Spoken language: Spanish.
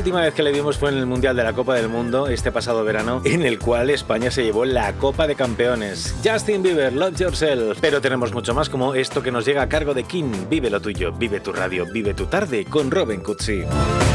última vez que le vimos fue en el Mundial de la Copa del Mundo, este pasado verano, en el cual España se llevó la Copa de Campeones. Justin Bieber, Love Yourself. Pero tenemos mucho más, como esto que nos llega a cargo de King. Vive lo tuyo, vive tu radio, vive tu tarde con Robin Cutsi.